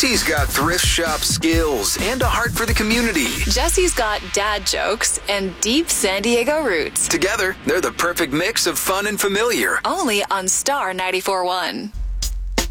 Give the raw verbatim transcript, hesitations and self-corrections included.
Jesse's got thrift shop skills and a heart for the community. Jesse's got dad jokes and deep San Diego roots. Together, they're the perfect mix of fun and familiar. Only on Star ninety-four point one.